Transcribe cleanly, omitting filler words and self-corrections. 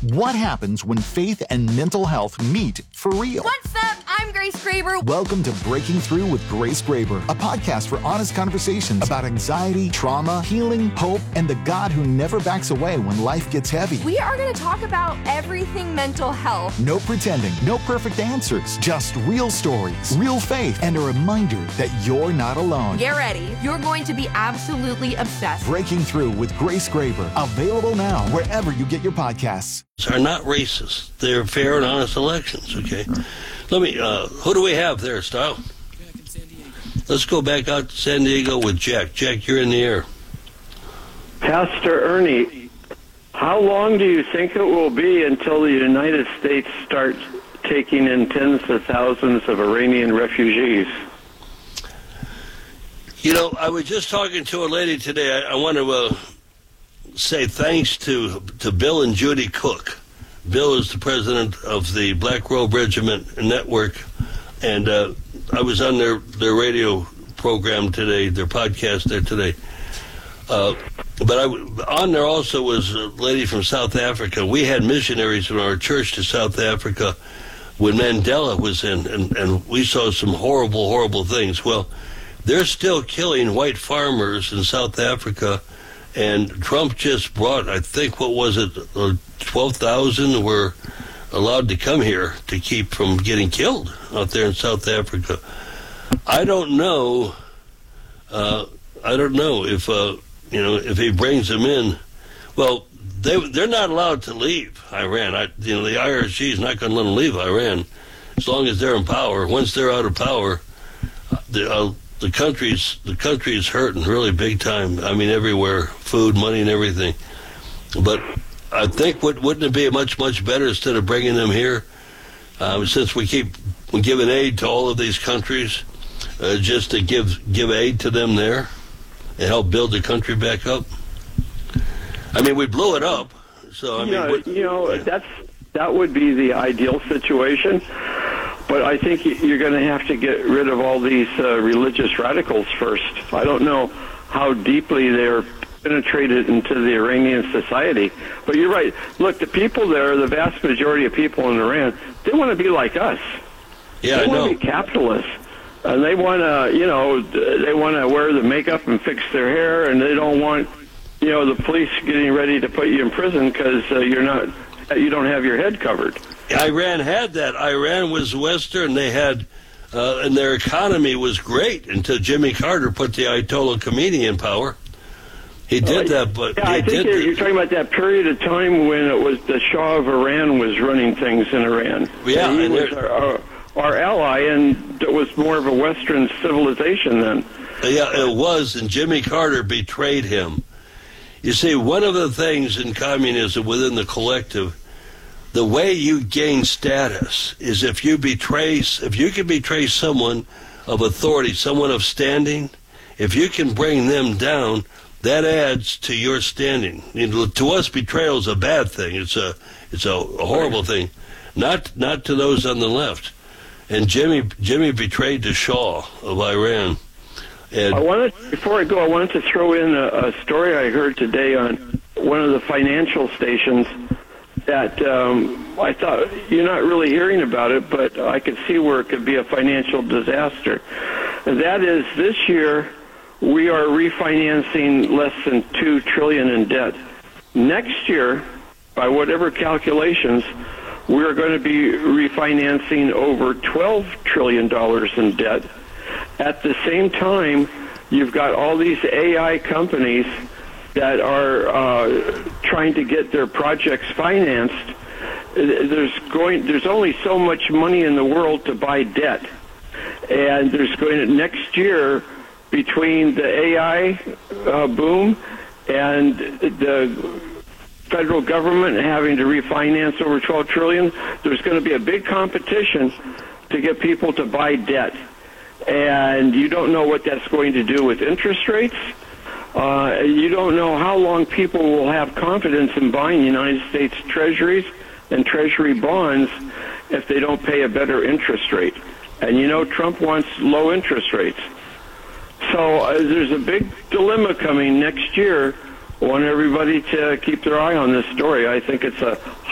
What happens when faith and mental health meet for real? What's up? I'm Grace Graber. Welcome to Breaking Through with Grace Graber, a podcast for honest conversations about anxiety, trauma, healing, hope, and the God who never backs away when life gets heavy. We are going to talk about everything mental health. No pretending, no perfect answers, just real stories, real faith, and a reminder that you're not alone. Get ready. You're going to be absolutely obsessed. Breaking Through with Grace Graber, available now wherever you get your podcasts. Are not racist. They're fair and honest elections, okay? Let me, who do we have there, Style? Jack in San Diego. Let's go back out to San Diego with Jack. Jack, you're in the air. Pastor Ernie, how long do you think it will be until the United States starts taking in tens of thousands of Iranian refugees? You know, I was just talking to a lady today. I want to say thanks to Bill and Judy Cook. Bill is the president of the Black Robe Regiment Network, and I was on their radio program today, their podcast there today. But on there also was a lady from South Africa. We had missionaries in our church to South Africa when Mandela was in, and we saw some horrible, horrible things. Well, they're still killing white farmers in South Africa, and Trump just brought, I think, 12,000 were allowed to come here to keep from getting killed out there in South Africa. I don't know if if he brings them in. Well, they're not allowed to leave Iran. The IRG is not going to let them leave Iran as long as they're in power. Once they're out of power, the country's hurting really big time. I mean, everywhere, food, money, and everything. But I think wouldn't it be much better instead of bringing them here, since we're giving aid to all of these countries, just to give aid to them there and help build the country back up. I mean, we blew it up, so I mean, that would be the ideal situation. But I think you're going to have to get rid of all these religious radicals first. I don't know how deeply they're penetrated into the Iranian society. But you're right. Look, the people there, the vast majority of people in Iran, they want to be like us. Yeah, they I know. want to be capitalists. And they want to, they want to wear the makeup and fix their hair, and they don't want, the police getting ready to put you in prison because you don't have your head covered. Iran had that. Iran was Western. They had, and their economy was great until Jimmy Carter put the Ayatollah Khomeini in power. He did that, but I think you're talking about that period of time when it was the Shah of Iran was running things in Iran. Yeah, and he was our ally, and it was more of a Western civilization then. Yeah, it was, and Jimmy Carter betrayed him. You see, one of the things in communism within the collective, the way you gain status is if you can betray someone of authority, someone of standing, if you can bring them down, that adds to your standing. To us, betrayal is a bad thing. It's a horrible thing, not to those on the left. And Jimmy betrayed the Shah of Iran. And before I go, I wanted to throw in a story I heard today on one of the financial stations that I thought you're not really hearing about it, but I could see where it could be a financial disaster. And that is, this year we are refinancing less than $2 trillion in debt. Next year, by whatever calculations, we're going to be refinancing over $12 trillion in debt. At the same time, you've got all these AI companies that are trying to get their projects financed. There's only so much money in the world to buy debt, and there's going to next year, between the AI boom and the federal government having to refinance over $12 trillion, there's going to be a big competition to get people to buy debt. And you don't know what that's going to do with interest rates. You don't know how long people will have confidence in buying United States treasuries and treasury bonds if they don't pay a better interest rate. And Trump wants low interest rates. So there's a big dilemma coming next year. I want everybody to keep their eye on this story. I think it's a